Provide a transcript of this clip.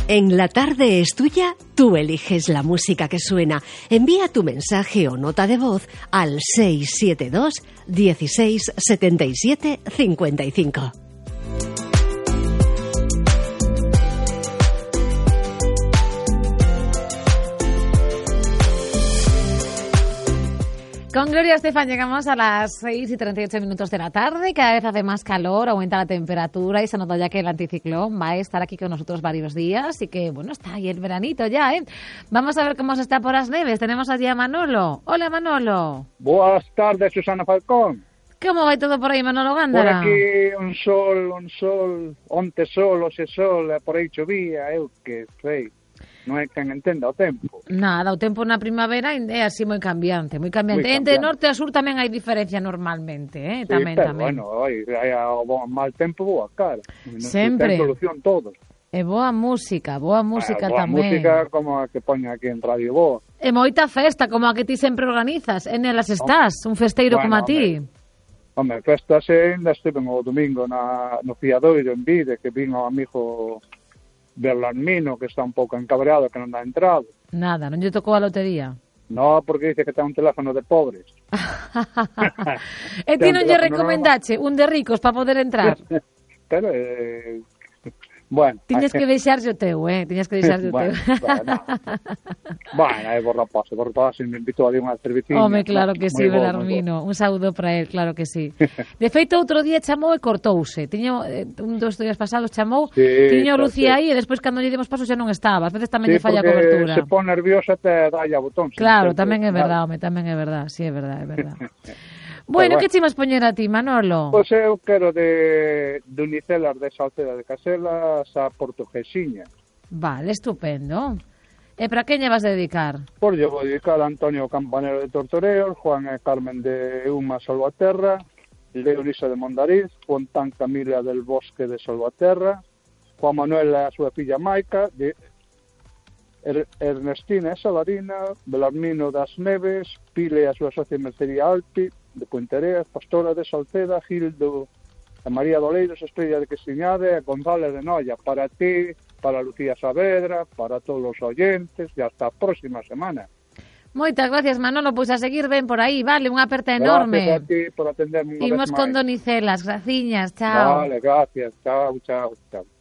En La Tarde es Tuya, tú eliges la música que suena. Envía tu mensaje o nota de voz al 672 16 77 55. Con Gloria Estefan llegamos a las 6:38 de la tarde. Cada vez hace más calor, aumenta la temperatura y se nota ya que el anticiclón va a estar aquí con nosotros varios días y que, bueno, está ahí el veranito ya, ¿eh? Vamos a ver cómo se está por las neves. Tenemos allí a Manolo. Hola, Manolo. Buenas tardes, Susana Falcón. ¿Cómo va todo por ahí, Manolo Gándara? Por aquí un sol, onte sol, hoxe sol, por aí chovía, eu que sei. Non é quen entenda o tempo. Nada, o tempo na primavera é así moi cambiante, moi cambiante. Entre norte e sur tamén hai diferencia normalmente, Sí, tamén. Bueno, hai o mal tempo boa cara. Sempre. Ten solución todo. E boa música boa tamén. Música como a que poña aquí en Radio Boa. E moita festa, como a que ti sempre organizas. En elas estás, un festeiro como a ti. Home, festas ainda estive o domingo no Fiadoiro en Vide, que vino o amigo Berlarmino, que está un pouco encabreado, que non dá entrado. Nada, non lle tocou a lotería. No, porque dice que ten un teléfono de pobres. E ti non lle recomendache un de ricos para poder entrar? Pero, bueno. Tiñes que deixarse o teu, Tiñes que deixarse o teu. Bueno, por rapaz, me invitou a unha cerveciña. Home, claro que sí, Berlarmino. Un saúdo para él, claro que sí. De feito, outro día chamou e cortouse. Tiño, un dos días pasados chamou, tiño Lucía aí e despois cando lle demos paso xa non estaba. Ás veces tamén lle falla a cobertura. Se pon nerviosa te dai a botón. Claro, tamén é verdade, home, tamén é verdade. Sí, é verdade, é verdade. Bueno, que chimas poñer a ti, Manolo? Pois eu quero de Unicelas de Salceda de Caselas a Portuguesiña. Vale, estupendo. E para quen lle vas a dedicar? Pois lle vou dedicar a Antonio Campanero de Tortoreos, Juan e Carmen de Uma Salvaterra, Leonisa de Mondariz, Fontán Camila del Bosque de Salvaterra, Juan Manuel e a súa filla Maica, de Ernestina e Salarina, Belarmino das Neves, Pile e a súa socia Mercería Alpi, de Puentereas, Pastora de Salceda, Gildo e María Doleiros, Estrella de Questiñade e González de Noia. Para ti, para Lucía Saavedra, para todos os oyentes e hasta a próxima semana. Moitas gracias, Manolo, pois a seguir ben por aí, vale, unha aperta enorme. Gracias a ti por atenderme unha vez máis. Imos con Donicelas, graciñas, chao. Vale, gracias, chao.